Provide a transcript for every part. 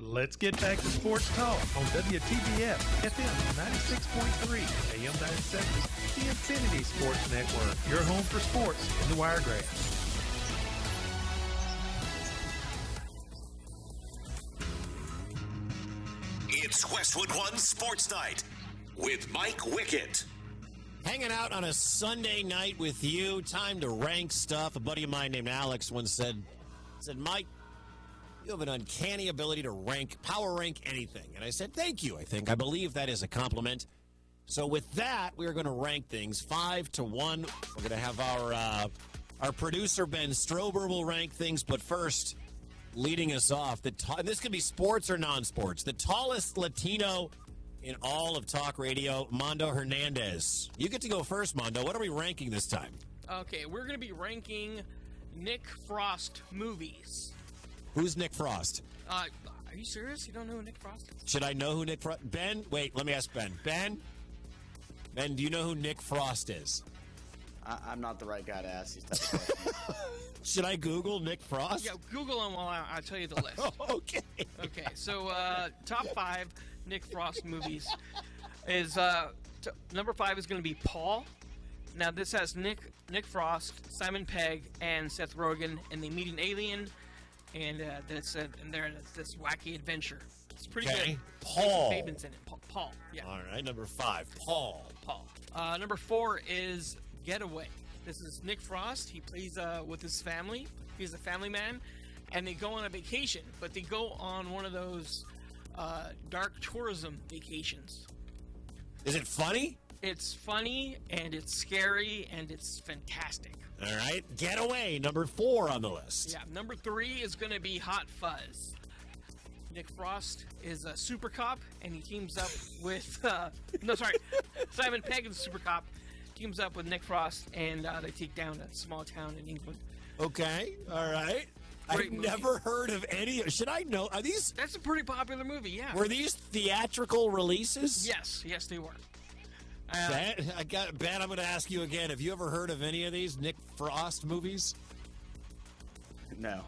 Let's get back to sports talk on WTBF FM 96.3 AM 970, the Infinity Sports Network, your home for sports in the Wiregrass. It's Westwood One Sports Night with Mike Wickett. Hanging out on a Sunday night with you. Time to rank stuff. A buddy of mine named Alex once said, Mike, you have an uncanny ability to power rank anything. And I said, thank you. I believe that is a compliment. So with that, we are going to rank things 5 to 1. We're going to have our producer, Ben Strober, will rank things. But first, leading us off, and this could be sports or non-sports, the tallest Latino in all of talk radio, Mondo Hernandez. You get to go first, Mondo. What are we ranking this time? Okay, we're going to be ranking Nick Frost movies. Who's Nick Frost? Are you serious? You don't know who Nick Frost is? Should I know who Nick Frost... Ben, wait, let me ask Ben. Ben, do you know who Nick Frost is? I'm not the right guy to ask these types of questions. Should I Google Nick Frost? Yeah, Google him while I'll tell you the list. Okay. Okay, so top 5 Nick Frost movies is number 5 is going to be Paul. Now this has Nick Frost, Simon Pegg, and Seth Rogen, and they meet an alien, and that's this wacky adventure. It's pretty good. Paul. Bateman's in it. Paul. Yeah. All right, number 5, Paul. Number 4 is Getaway. This is Nick Frost. He plays with his family. He's a family man, and they go on a vacation, but they go on one of those dark tourism vacations. Is it funny? It's funny, and it's scary, and it's fantastic. All right, Getaway, number 4 on the list. Yeah, number 3 is going to be Hot Fuzz. Nick Frost is a super cop, and he teams up with Simon Pegg is a super cop. Teams up with Nick Frost, and they take down a small town in England. Okay, all right. I've never heard of any. Should I know? Are these? That's a pretty popular movie. Yeah. Were these theatrical releases? Yes, they were. Ben, I'm going to ask you again. Have you ever heard of any of these Nick Frost movies? No.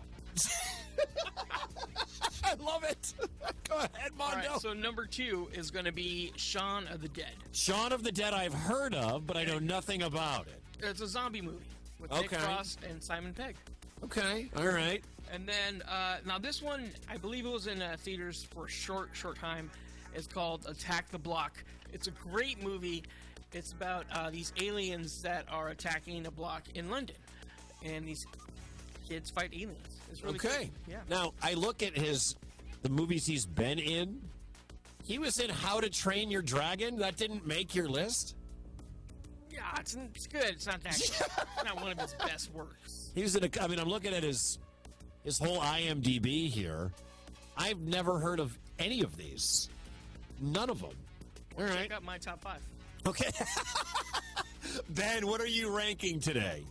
I love it. Go ahead, Mondo. All right, so number 2 is going to be Shaun of the Dead. Shaun of the Dead I've heard of, but I know nothing about it. It's a zombie movie with Nick Frost and Simon Pegg. Okay, all right. And then, now this one, I believe it was in theaters for a short time. It's called Attack the Block. It's a great movie. It's about these aliens that are attacking a block in London. And these kids fight aliens. It's really cool. Yeah. Now, I look at the movies he's been in. He was in How to Train Your Dragon. That didn't make your list? Yeah, it's good. It's not that good. It's not one of his best works. He was in I'm looking at his whole IMDb here. I've never heard of any of these. None of them. All right. Check out my top 5. Okay. Ben, what are you ranking today?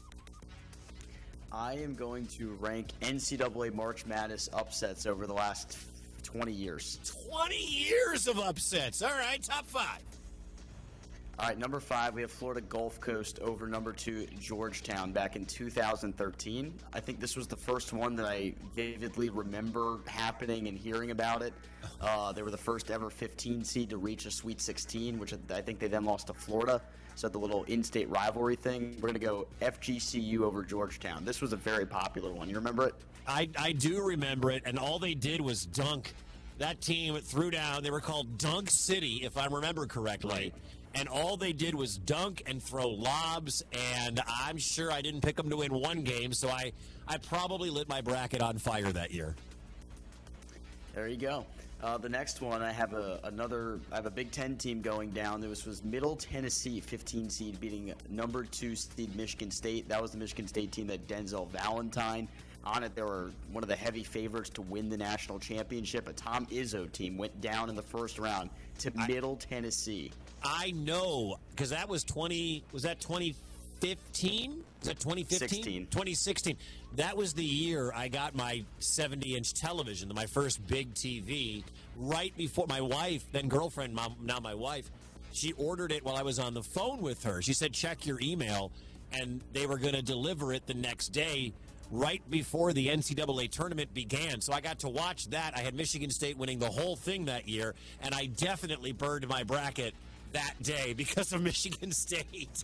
I am going to rank NCAA March Madness upsets over the last 20 years. 20 years of upsets. All right, top 5. All right, number 5, we have Florida Gulf Coast over number 2, Georgetown, back in 2013. I think this was the first one that I vividly remember happening and hearing about it. They were the first ever 15 seed to reach a Sweet 16, which I think they then lost to Florida. So the little in-state rivalry thing, we're going to go FGCU over Georgetown. This was a very popular one. You remember it? I do remember it, and all they did was dunk. That team threw down. They were called Dunk City, if I remember correctly. Right. And all they did was dunk and throw lobs, and I'm sure I didn't pick them to win one game, so I probably lit my bracket on fire that year. There you go. The next one, I have a Big Ten team going down. This was Middle Tennessee, 15 seed, beating number 2 seed Michigan State. That was the Michigan State team that Denzel Valentine. On it, they were one of the heavy favorites to win the national championship. A Tom Izzo team went down in the first round to Middle Tennessee. I know, because that was 2015? Was that 2015? 2016. That was the year I got my 70-inch television, my first big TV, right before my wife, then girlfriend, now my wife, she ordered it while I was on the phone with her. She said, check your email, and they were going to deliver it the next day right before the NCAA tournament began. So I got to watch that. I had Michigan State winning the whole thing that year, and I definitely burned my bracket that day because of Michigan State.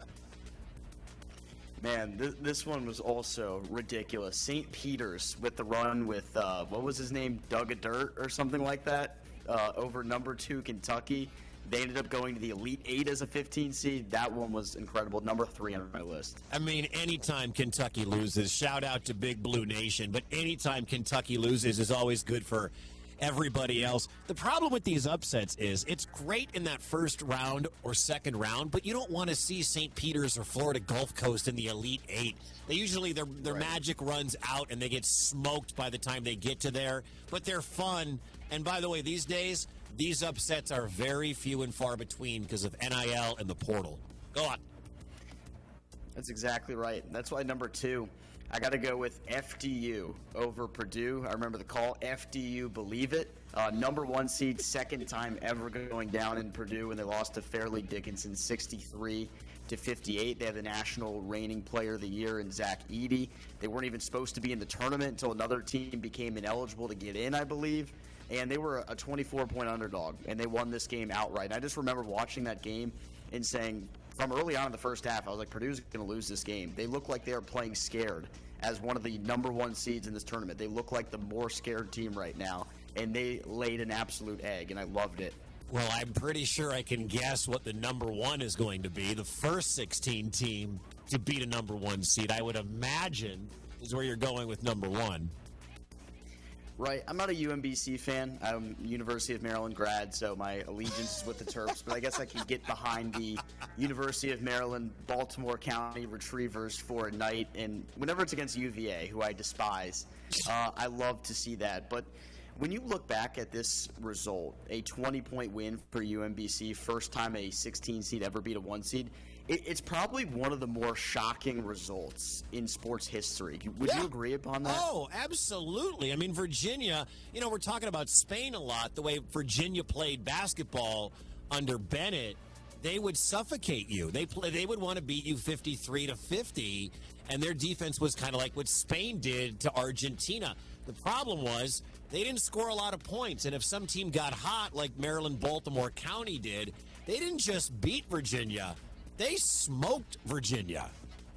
Man, this one was also ridiculous. St. Peter's with the run with, what was his name, Doug Dirt or something like that, over number 2 Kentucky. They ended up going to the Elite 8 as a 15 seed. That one was incredible. Number 3 on my list. I mean, anytime Kentucky loses, shout out to Big Blue Nation, but anytime Kentucky loses is always good for everybody else. The problem with these upsets is it's great in that first round or second round, but you don't want to see St. Peter's or Florida Gulf Coast in the Elite 8. They usually, their Right. magic runs out and they get smoked by the time they get to there, but they're fun. And by the way, these days, these upsets are very few and far between because of NIL and the portal. Go on. That's exactly right. That's why number 2, I got to go with FDU over Purdue. I remember the call. FDU, believe it. Number 1 seed, second time ever going down in Purdue, and they lost to Fairleigh Dickinson 63-58. They had the national reigning player of the year in Zach Edey. They weren't even supposed to be in the tournament until another team became ineligible to get in, I believe. And they were a 24-point underdog, and they won this game outright. And I just remember watching that game and saying, from early on in the first half, I was like, Purdue's going to lose this game. They look like they are playing scared as one of the number 1 seeds in this tournament. They look like the more scared team right now, and they laid an absolute egg, and I loved it. Well, I'm pretty sure I can guess what the number 1 is going to be. The first 16 team to beat a number 1 seed, I would imagine, is where you're going with number 1. Right. I'm not a UMBC fan. I'm University of Maryland grad, so my allegiance is with the Terps. But I guess I can get behind the University of Maryland, Baltimore County Retrievers for a night. And whenever it's against UVA, who I despise, I love to see that. But when you look back at this result, a 20-point win for UMBC, first time a 16 seed ever beat a 1 seed, it's probably one of the more shocking results in sports history. Would you agree upon that? Oh, absolutely. I mean, Virginia, we're talking about Spain a lot, the way Virginia played basketball under Bennett. They would suffocate you. They would want to beat you 53-50, and their defense was kind of like what Spain did to Argentina. The problem was they didn't score a lot of points, and if some team got hot like Maryland, Baltimore County did, they didn't just beat Virginia. They smoked Virginia.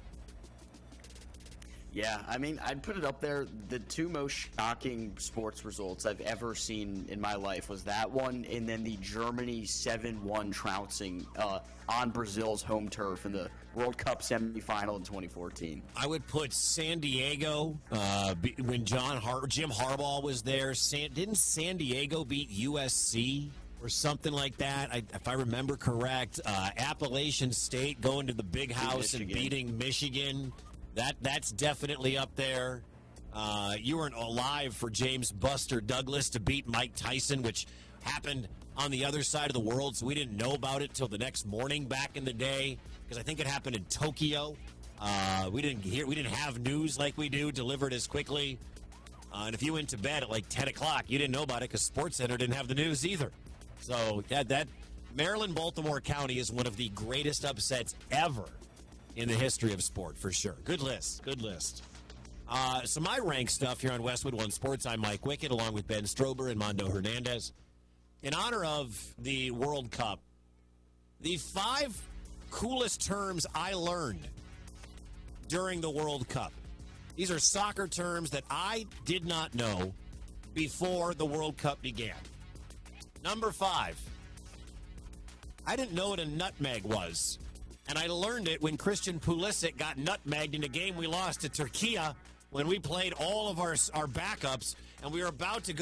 Yeah, I mean, I'd put it up there. The 2 most shocking sports results I've ever seen in my life was that one, and then the Germany 7-1 trouncing on Brazil's home turf in the World Cup semifinal in 2014. I would put San Diego when Jim Harbaugh was there. Didn't San Diego beat USC? Or something like that, if I remember correct. Appalachian State going to the big house and beating Michigan. That's definitely up there. You weren't alive for James Buster Douglas to beat Mike Tyson, which happened on the other side of the world, so we didn't know about it till the next morning back in the day, because I think it happened in Tokyo. We didn't have news like we do delivered as quickly. And if you went to bed at like 10 o'clock, you didn't know about it because SportsCenter didn't have the news either. So that Maryland-Baltimore County is one of the greatest upsets ever in the history of sport, for sure. Good list. So my rank stuff here on Westwood One Sports, I'm Mike Wickett, along with Ben Strober and Mondo Hernandez. In honor of the World Cup, the 5 coolest terms I learned during the World Cup. These are soccer terms that I did not know before the World Cup began. Number 5, I didn't know what a nutmeg was, and I learned it when Christian Pulisic got nutmegged in a game we lost to Turkey when we played all of our backups, and we were about to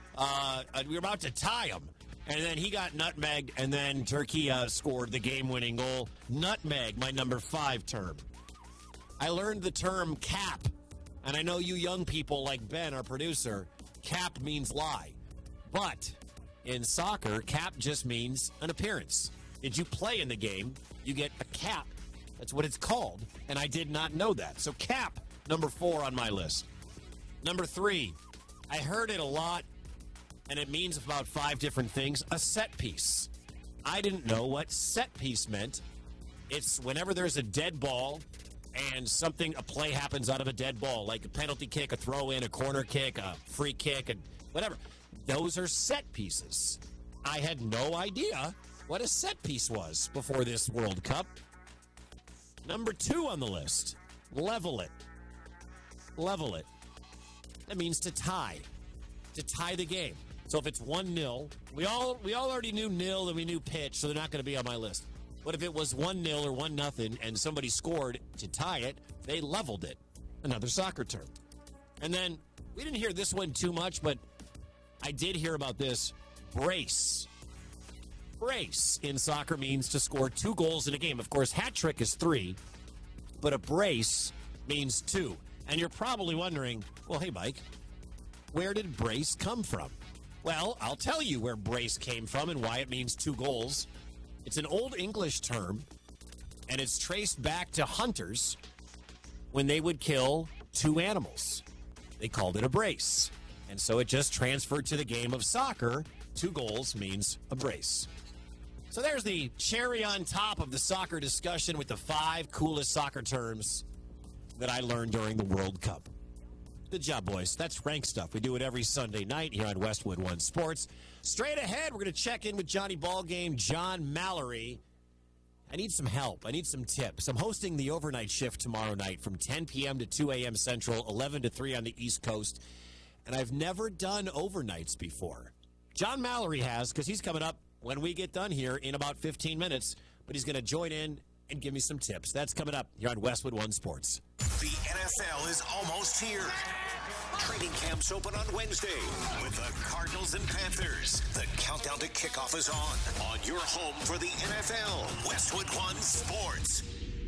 tie him, and then he got nutmegged, and then Turkey scored the game-winning goal. Nutmeg, my number 5 term. I learned the term cap, and I know you young people like Ben, our producer, cap means lie, but in soccer, cap just means an appearance. Did you play in the game? You get a cap. That's what it's called, and I did not know that. So cap, number 4 on my list. Number 3, I heard it a lot, and it means about 5 different things. A set piece. I didn't know what set piece meant. It's whenever there's a dead ball and a play happens out of a dead ball, like a penalty kick, a throw in, a corner kick, a free kick, and whatever. Those are set pieces. I had no idea what a set piece was before this World Cup. Number 2 on the list, level it. Level it. That means to tie the game. So if it's 1-0, we all already knew nil and we knew pitch, so they're not going to be on my list. But if it was 1-0 or 1-0 and somebody scored to tie it, they leveled it. Another soccer term. And then we didn't hear this one too much, but I did hear about this. Brace. Brace in soccer means to score 2 goals in a game. Of course, hat trick is 3, but a brace means 2. And you're probably wondering, well, hey, Mike, where did brace come from? Well, I'll tell you where brace came from and why it means 2 goals. It's an Old English term, and it's traced back to hunters when they would kill 2 animals. They called it a brace. And so it just transferred to the game of soccer. 2 goals means a brace. So there's the cherry on top of the soccer discussion with the 5 coolest soccer terms that I learned during the World Cup. Good job, boys. That's Rank Stuff. We do it every Sunday night here on Westwood One Sports. Straight ahead, we're going to check in with Johnny Ballgame, John Mallory. I need some help. I need some tips. I'm hosting the overnight shift tomorrow night from 10 p.m. to 2 a.m. Central, 11 to 3 on the East Coast. And I've never done overnights before. John Mallory has, because he's coming up when we get done here in about 15 minutes. But he's going to join in and give me some tips. That's coming up here on Westwood One Sports. The NFL is almost here. Training camps open on Wednesday with the Cardinals and Panthers. The countdown to kickoff is on your home for the NFL, Westwood One Sports.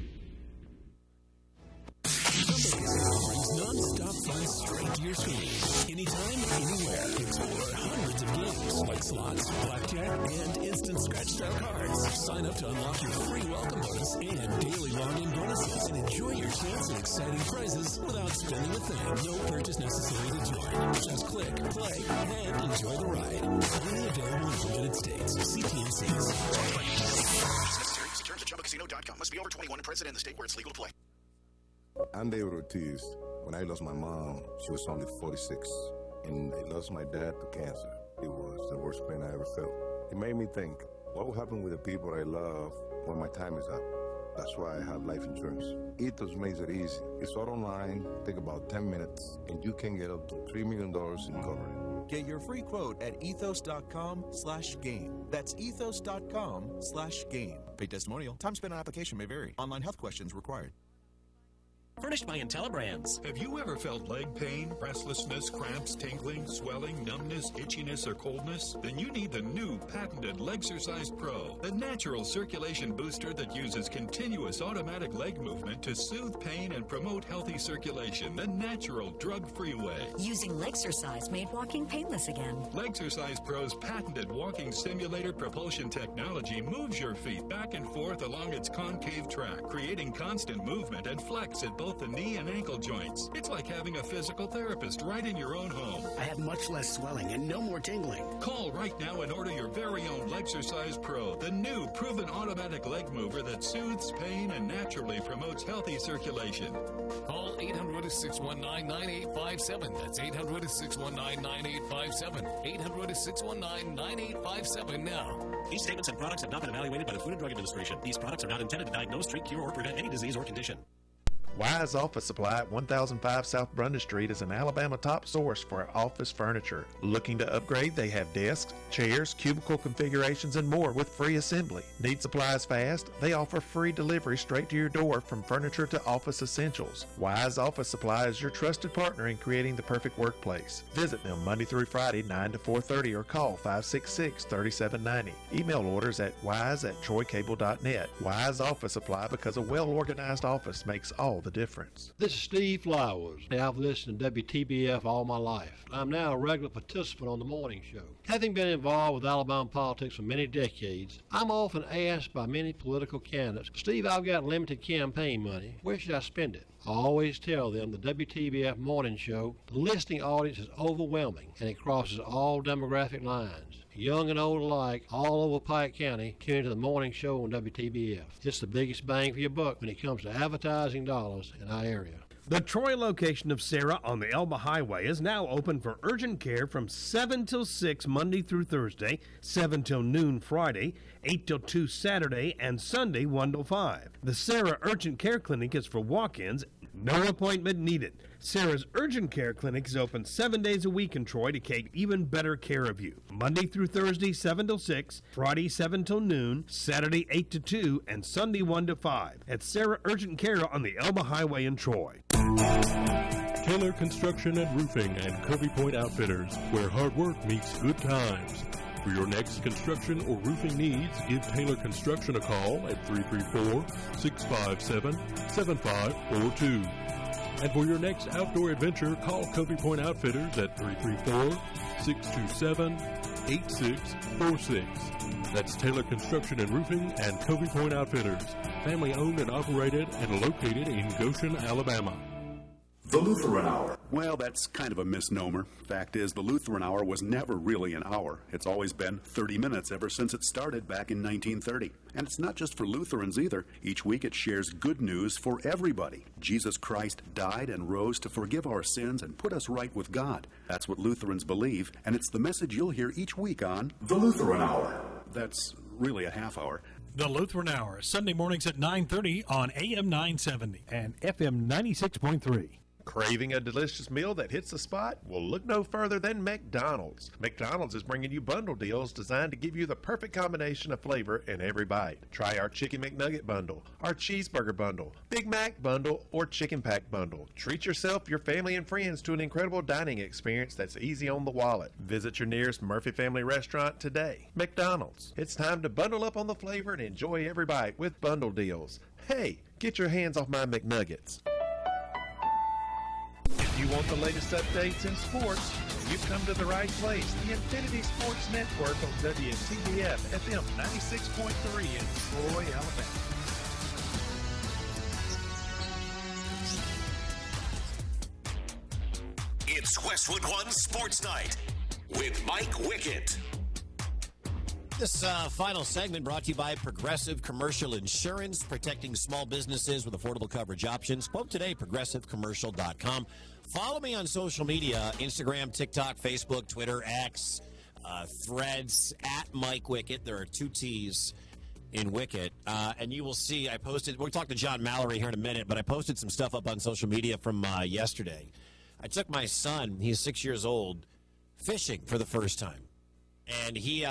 Non-stop fun straight to your screen. Anytime, anywhere. Explore hundreds of games like slots, blackjack, and instant scratch-style cards. Sign up to unlock your free welcome bonus and daily login bonuses, and enjoy your chance at exciting prizes without spending a thing. No purchase necessary to join. Just click, play, and enjoy the ride. Only available in the United States. See TNCs. Terms at ChumbaCasino.com. Must be over 21 and present in the state where it's legal to play. I'm David Ortiz. When I lost my mom, she was only 46, and I lost my dad to cancer. It was the worst pain I ever felt. It made me think, what will happen with the people I love when my time is up? That's why I have life insurance. Ethos makes it easy. It's all online, take about 10 minutes, and you can get up to $3 million in coverage. Get your free quote at ethos.com/game. That's ethos.com/game. Paid testimonial. Time spent on application may vary. Online health questions required. Furnished by IntelliBrands. Have you ever felt leg pain, restlessness, cramps, tingling, swelling, numbness, itchiness, or coldness? Then you need the new patented Legsercise Pro, the natural circulation booster that uses continuous automatic leg movement to soothe pain and promote healthy circulation, the natural drug-free way. Using Legsercise made walking painless again. Legsercise Pro's patented walking simulator propulsion technology moves your feet back and forth along its concave track, creating constant movement and flex at both the knee and ankle joints. It's like having a physical therapist right in your own home. I have much less swelling and no more tingling. Call right now and order your very own Legsercise Pro, the new proven automatic leg mover that soothes pain and naturally promotes healthy circulation. Call 800-619-9857. That's 800-619-9857. 800-619-9857 now. These statements and products have not been evaluated by the Food and Drug Administration. These products are not intended to diagnose, treat, cure, or prevent any disease or condition. Wise Office Supply at 1005 South Brundage Street is an Alabama top source for office furniture. Looking to upgrade? They have desks, chairs, cubicle configurations, and more with free assembly. Need supplies fast? They offer free delivery straight to your door from furniture to office essentials. Wise Office Supply is your trusted partner in creating the perfect workplace. Visit them Monday through Friday, 9 to 4:30, or call 566-3790. Email orders at wise@troycable.net. Wise Office Supply, because a well-organized office makes all the difference. This is Steve Flowers. I've listened to WTBF all my life. I'm now a regular participant on the morning show. Having been involved with Alabama politics for many decades, I'm often asked by many political candidates, Steve, I've got limited campaign money. Where should I spend it? I always tell them the WTBF morning show, the listening audience is overwhelming and it crosses all demographic lines. Young and old alike, all over Pike County, tune into the morning show on WTBF. It's the biggest bang for your buck when it comes to advertising dollars in our area. The Troy location of Sarah on the Elba Highway is now open for urgent care from 7 till 6 Monday through Thursday, 7 till noon Friday, 8 till 2 Saturday, and Sunday 1 till 5. The Sarah Urgent Care Clinic is for walk-ins, no appointment needed. Sarah's Urgent Care Clinic is open 7 days a week in Troy to take even better care of you. Monday through Thursday, 7 till 6, Friday, 7 till noon, Saturday, 8 to 2, and Sunday, 1 to 5. At Sarah Urgent Care on the Elba Highway in Troy. Taylor Construction and Roofing and Covey Point Outfitters, where hard work meets good times. For your next construction or roofing needs, give Taylor Construction a call at 334-657-7542. And for your next outdoor adventure, call Covey Point Outfitters at 334-627-8646. That's Taylor Construction and Roofing and Covey Point Outfitters, family owned and operated and located in Goshen, Alabama. The Lutheran Hour. Well, that's kind of a misnomer. Fact is, the Lutheran Hour was never really an hour. It's always been 30 minutes ever since it started back in 1930. And it's not just for Lutherans either. Each week it shares good news for everybody. Jesus Christ died and rose to forgive our sins and put us right with God. That's what Lutherans believe, and it's the message you'll hear each week on The Lutheran Hour. That's really a half hour. The Lutheran Hour, Sunday mornings at 9:30 on AM 970 and FM 96.3. Craving a delicious meal that hits the spot? Well, look no further than McDonald's. McDonald's is bringing you bundle deals designed to give you the perfect combination of flavor in every bite. Try our Chicken McNugget bundle, our Cheeseburger bundle, Big Mac bundle, or Chicken Pack bundle. Treat yourself, your family, and friends to an incredible dining experience that's easy on the wallet. Visit your nearest Murphy Family Restaurant today. McDonald's. It's time to bundle up on the flavor and enjoy every bite with bundle deals. Hey, get your hands off my McNuggets. If you want the latest updates in sports, you've come to the right place. The Infinity Sports Network on WTBF FM 96.3 in Troy, Alabama. It's Westwood One Sports Night with Mike Wickett. This final segment brought to you by Progressive Commercial Insurance, protecting small businesses with affordable coverage options. Quote today, progressivecommercial.com. Follow me on social media, Instagram, TikTok, Facebook, Twitter, X, Threads, at Mike Wickett. There are 2 T's in Wickett. And you will see, I posted, we'll talk to John Mallory here in a minute, but I posted some stuff up on social media from yesterday. I took my son, he's 6 years old, fishing for the first time. And he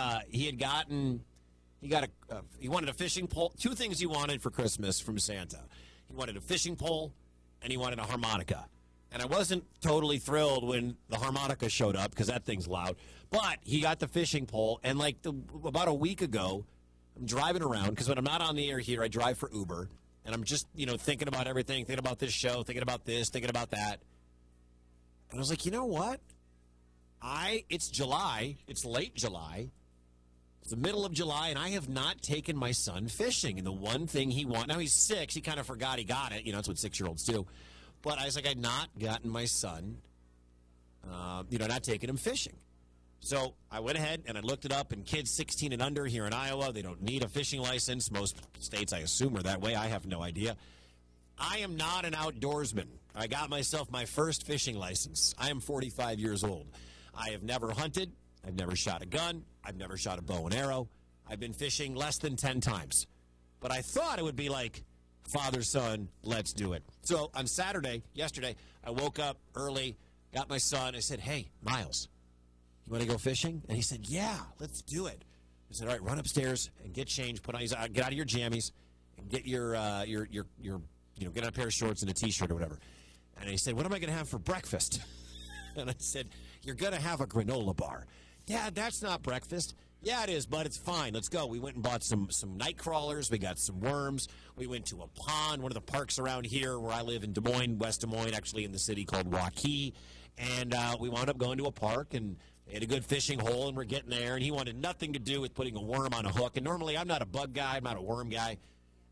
wanted a fishing pole. 2 things he wanted for Christmas from Santa. He wanted a fishing pole and he wanted a harmonica. And I wasn't totally thrilled when the harmonica showed up because that thing's loud. But he got the fishing pole, and about a week ago, I'm driving around because when I'm not on the air here, I drive for Uber, and I'm just thinking about everything, thinking about this show, thinking about this, thinking about that. And I was like, you know what? It's July. It's late July. It's the middle of July, and I have not taken my son fishing. And the one thing he wants, now he's 6, he kind of forgot he got it. That's what 6-year-olds do. But I was like, I'd not gotten my son, not taking him fishing. So I went ahead and I looked it up, and kids 16 and under here in Iowa, they don't need a fishing license. Most states, I assume, are that way. I have no idea. I am not an outdoorsman. I got myself my first fishing license. I am 45 years old. I have never hunted. I've never shot a gun. I've never shot a bow and arrow. I've been fishing less than 10 times. But I thought it would be like, father, son, let's do it. So on yesterday, I woke up early, got my son. I said, hey, Miles, you want to go fishing? And he said, yeah, let's do it. I said, all right, run upstairs and get changed. Get out of your jammies and get your get on a pair of shorts and a T-shirt or whatever. And he said, what am I going to have for breakfast? And I said, you're going to have a granola bar. Dad, that's not breakfast. Yeah, it is, but it's fine. Let's go. We went and bought some night crawlers. We got some worms. We went to a pond, one of the parks around here where I live in Des Moines, West Des Moines, actually in the city called Waukee. And we wound up going to a park and had a good fishing hole, and we're getting there. And he wanted nothing to do with putting a worm on a hook. And normally I'm not a bug guy. I'm not a worm guy.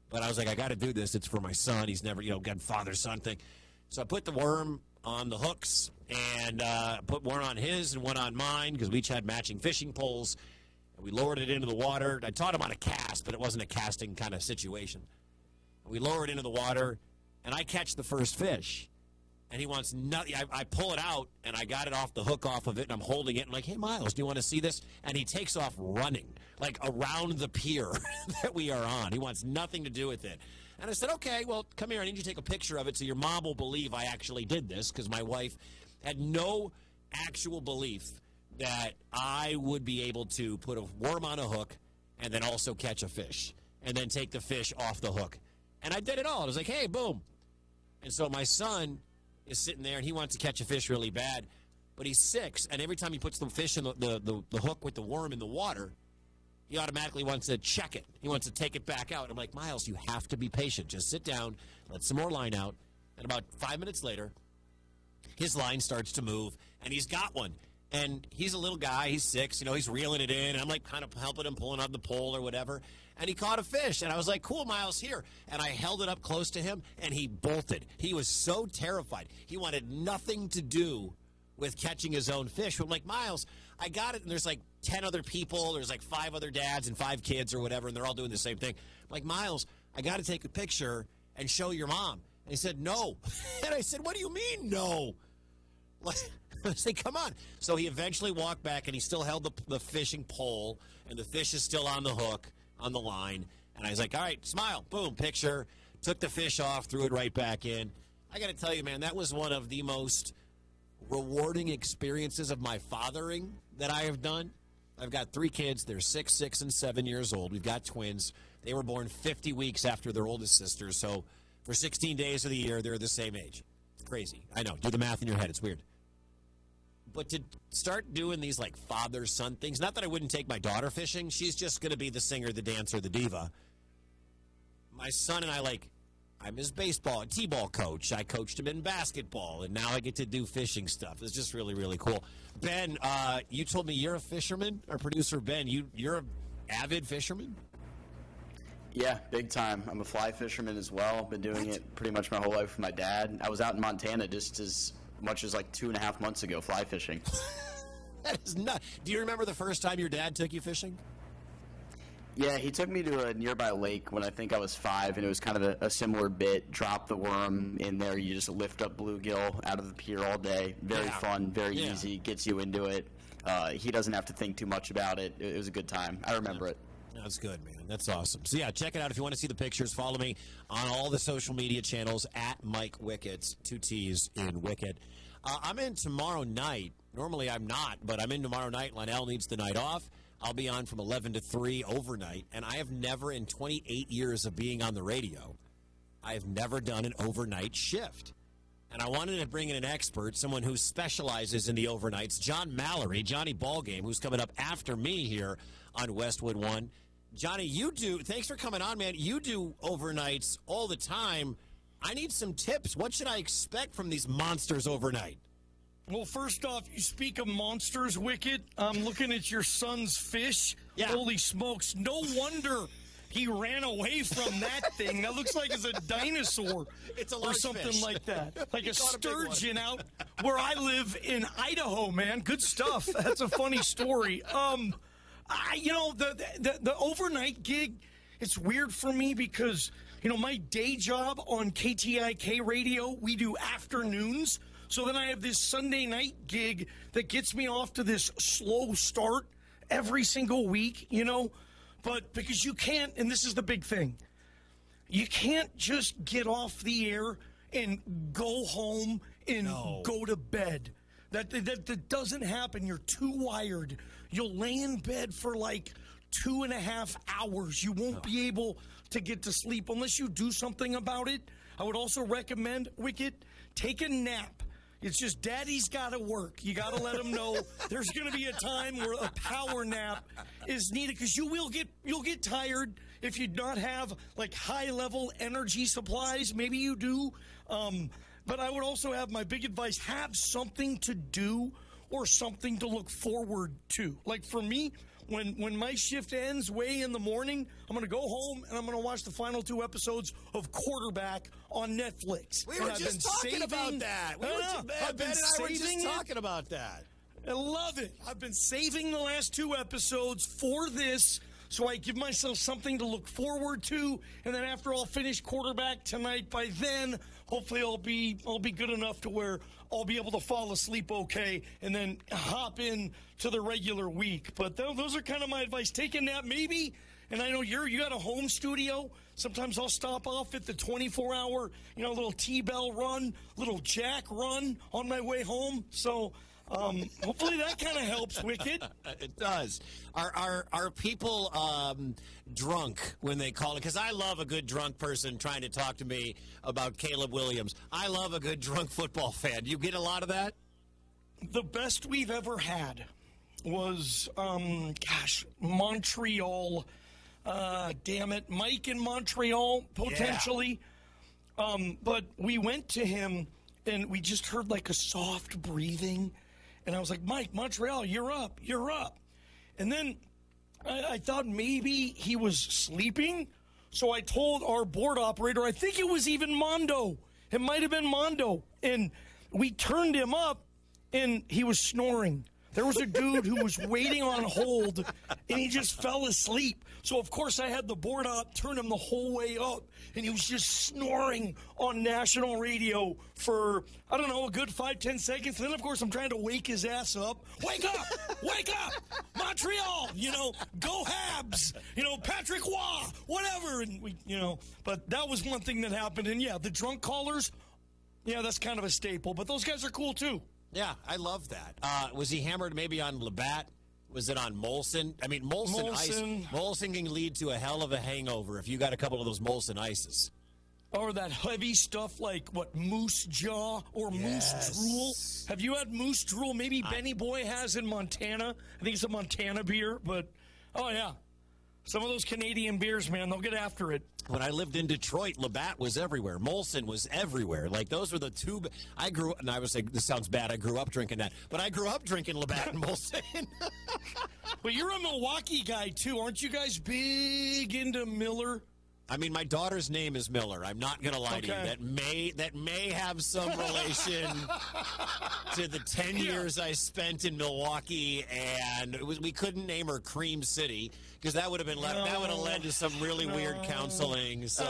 But I was like, I got to do this. It's for my son. He's never, got father-son thing. So I put the worm on the hooks and put one on his and one on mine because we each had matching fishing poles. And we lowered it into the water. I taught him how to cast, but it wasn't a casting kind of situation. We lower it into the water, and I catch the first fish. And he wants nothing. I pull it out, and I got it off the hook off of it, and I'm holding it. And like, hey, Miles, do you want to see this? And he takes off running, like around the pier that we are on. He wants nothing to do with it. And I said, okay, well, come here. I need you to take a picture of it so your mom will believe I actually did this, because my wife had no actual belief that I would be able to put a worm on a hook and then also catch a fish and then take the fish off the hook. And I did it all. I was like, hey, boom. And so my son is sitting there, and he wants to catch a fish really bad, but he's 6, and every time he puts the fish in the hook with the worm in the water, he automatically wants to check it. He wants to take it back out. I'm like, Miles, you have to be patient. Just sit down, let some more line out, and about 5 minutes later, his line starts to move, and he's got one. And he's a little guy. He's 6. He's reeling it in, and I'm like kind of helping him, pulling on the pole or whatever. And he caught a fish, and I was like, cool, Miles, here. And I held it up close to him, and he bolted. He was so terrified. He wanted nothing to do with catching his own fish. I'm like, Miles, I got it. And there's like 10 other people. There's like 5 other dads and 5 kids or whatever, and they're all doing the same thing. I'm like, Miles, I got to take a picture and show your mom. And he said, no. And I said, what do you mean, no? I said, come on. So he eventually walked back, and he still held the fishing pole, and the fish is still on the hook, on the line. And I was like, all right, smile. Boom, picture. Took the fish off, threw it right back in. I got to tell you, man, that was one of the most rewarding experiences of my fathering that I have done. I've got 3 kids. They're 6, 6, and 7 years old. We've got twins. They were born 50 weeks after their oldest sister. So for 16 days of the year, they're the same age. It's crazy. I know. Do the math in your head. It's weird. But to start doing these like father-son things, not that I wouldn't take my daughter fishing. She's just going to be the singer, the dancer, the diva. My son and I'm his baseball, t-ball coach. I coached him in basketball, and now I get to do fishing stuff. It's just really, really cool. Ben, you told me you're a fisherman. Our producer, Ben, you're an avid fisherman? Yeah, big time. I'm a fly fisherman as well. Been doing it pretty much my whole life with my dad. I was out in Montana just as much as like 2.5 months ago, fly fishing. That is nuts. Do you remember the first time your dad took you fishing? Yeah, he took me to a nearby lake when I think I was 5, and it was kind of a similar bit. Drop the worm in there. You just lift up bluegill out of the pier all day. Very fun, very easy, gets you into it. He doesn't have to think too much about it. It was a good time. I remember it. That's good, man. That's awesome. So, yeah, check it out. If you want to see the pictures, follow me on all the social media channels at Mike Wickett, 2 T's in Wickett. I'm in tomorrow night. Normally I'm not, but I'm in tomorrow night. Lionel needs the night off. I'll be on from 11 to 3 overnight, and I have never, in 28 years of being on the radio, I have never done an overnight shift. And I wanted to bring in an expert, someone who specializes in the overnights, John Mallory, Johnny Ballgame, who's coming up after me here on Westwood One. Johnny, thanks for coming on, man. You do overnights all the time. I need some tips. What should I expect from these monsters overnight? Well, first off, you speak of monsters, Wickett. I'm looking at your son's fish. Yeah. Holy smokes. No wonder he ran away from that thing. That looks like it's a dinosaur. It's a or something like that. Like a sturgeon out where I live in Idaho, man. Good stuff. That's a funny story. The overnight gig, it's weird for me because, my day job on KTIK radio, we do afternoons. So then I have this Sunday night gig that gets me off to this slow start every single week, But because you can't, and this is the big thing, you can't just get off the air and go home and go to bed. That doesn't happen. You're too wired. You'll lay in bed for like 2.5 hours. You won't be able to get to sleep unless you do something about it. I would also recommend, Wickett, take a nap. It's just daddy's got to work. You got to let him know there's going to be a time where a power nap is needed because you'll get tired if you not have like high level energy supplies. Maybe you do. But I would also have my big advice, have something to do or something to look forward to. Like for me, when my shift ends way in the morning, I'm going to go home and I'm going to watch the final 2 episodes of Quarterback on Netflix. We were just talking about that. Ben and I were just talking about that. I love it. I've been saving the last 2 episodes for this, so I give myself something to look forward to. And then after I'll finish Quarterback tonight, by then, hopefully I'll be good enough to where I'll be able to fall asleep okay and then hop in to the regular week. But those are kind of my advice. Take a nap maybe. And I know you got a home studio. Sometimes I'll stop off at the 24-hour, little T-Bell run, little Jack run on my way home. So hopefully that kind of helps, Wicked. It does. Are people drunk when they call it? Because I love a good drunk person trying to talk to me about Caleb Williams. I love a good drunk football fan. You get a lot of that? The best we've ever had was, Montreal. Damn it, Mike in Montreal, potentially. Yeah. But we went to him, and we just heard like a soft breathing. And I was like, Mike, Montreal, you're up. And then I thought maybe he was sleeping. So I told our board operator, I think it was even Mondo. It might have been Mondo. And we turned him up, and he was snoring. There was a dude who was waiting on hold, and he just fell asleep. So, of course, I had the board op turn him the whole way up, and he was just snoring on national radio for, I don't know, a good 5-10 seconds. And then, of course, I'm trying to wake his ass up. Wake up! Wake up! Montreal! Go Habs! Patrick Waugh! Whatever! And but that was one thing that happened. And, yeah, the drunk callers, yeah, that's kind of a staple. But those guys are cool, too. Yeah, I love that. Was he hammered maybe on Labatt? Was it on Molson? I mean, Molson can lead to a hell of a hangover if you got a couple of those Molson ices. Or that heavy stuff like, Moose Jaw or Moose Drool. Have you had Moose Drool? Maybe Benny Boy has in Montana. I think it's a Montana beer, but, oh, yeah. Some of those Canadian beers, man, they'll get after it. When I lived in Detroit, Labatt was everywhere. Molson was everywhere. Like, those were the two. I grew up, and I was like, this sounds bad. I grew up drinking that. But I grew up drinking Labatt and Molson. But you're a Milwaukee guy, too. Aren't you guys big into Miller? I mean, my daughter's name is Miller. I'm not going to lie to you. That may have some relation to the 10 years I spent in Milwaukee, and we couldn't name her Cream City because that would have been that would have led to some really weird counseling. So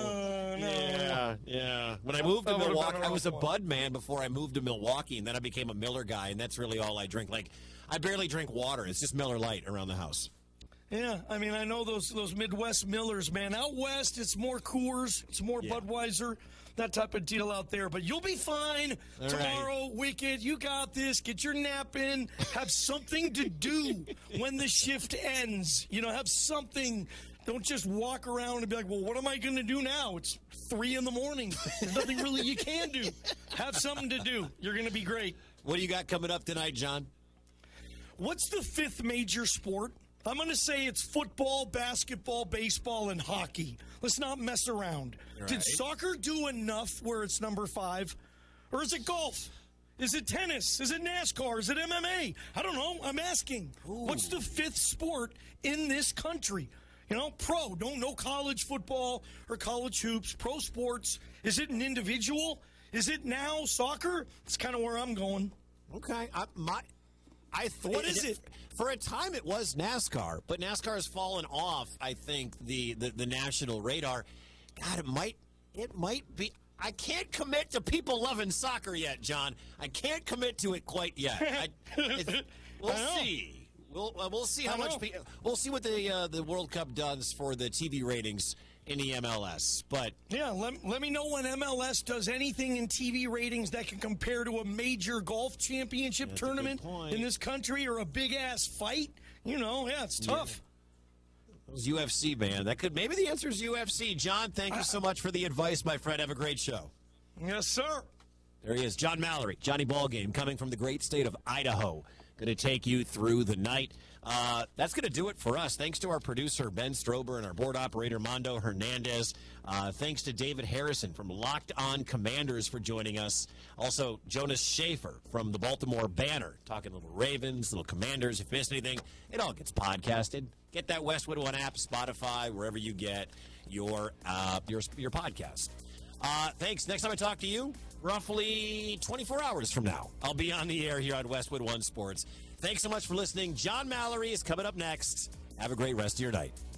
yeah. When I moved to Milwaukee, I was a Bud man before I moved to Milwaukee, and then I became a Miller guy, and that's really all I drink. Like, I barely drink water. It's just Miller Lite around the house. Yeah, I mean, I know those Midwest Millers, man. Out west, it's more Coors, it's more Budweiser, that type of deal out there. But you'll be fine tomorrow, Wicked. You got this. Get your nap in. Have something to do when the shift ends. Have something. Don't just walk around and be like, well, what am I going to do now? It's 3 in the morning. There's nothing really you can do. Have something to do. You're going to be great. What do you got coming up tonight, John? What's the 5th major sport? I'm going to say it's football, basketball, baseball, and hockey. Let's not mess around. Right. Did soccer do enough where it's number 5? Or is it golf? Is it tennis? Is it NASCAR? Is it MMA? I don't know. I'm asking. Ooh. What's the 5th sport in this country? Pro. No college football or college hoops. Pro sports. Is it an individual? Is it now soccer? It's kind of where I'm going. Okay. What is it? For a time, it was NASCAR, but NASCAR has fallen off. I think the national radar. God, it might be. I can't commit to people loving soccer yet, John. I can't commit to it quite yet. We'll see. We'll see how much. We'll see what the World Cup does for the TV ratings in the MLS. But yeah, let me know when MLS does anything in TV ratings that can compare to a major golf championship tournament in this country or a big ass fight. It's tough. It was UFC, man. Maybe the answer is UFC. John, thank you so much for the advice, my friend. Have a great show. Yes, sir. There he is, John Mallory, Johnny Ballgame, coming from the great state of Idaho. going to take you through the night. That's going to do it for us. Thanks to our producer, Ben Strober, and our board operator, Mondo Hernandez. Thanks to David Harrison from Locked On Commanders for joining us. Also, Jonas Schaefer from the Baltimore Banner, talking little Ravens, little Commanders. If you missed anything, it all gets podcasted. Get that Westwood One app, Spotify, wherever you get your podcast. Thanks. Next time I talk to you, roughly 24 hours from now, I'll be on the air here on Westwood One Sports. Thanks so much for listening. John Mallory is coming up next. Have a great rest of your night.